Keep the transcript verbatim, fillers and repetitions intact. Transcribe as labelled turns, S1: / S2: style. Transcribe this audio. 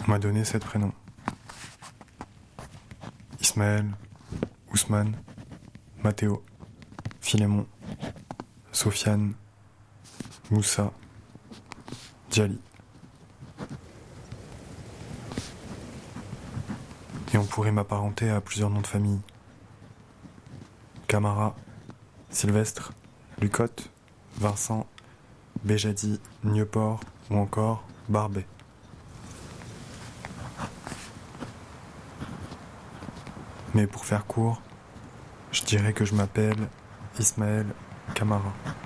S1: On m'a donné sept prénoms. Ismaël, Ousmane, Mathéo, Philémon, Sofiane, Moussa, Djali. Et on pourrait m'apparenter à plusieurs noms de famille. Camara, Sylvestre, Lucotte, Vincent, Béjadi, Nieuport ou encore Barbet. Mais pour faire court, je dirais que je m'appelle Ismaël Camara.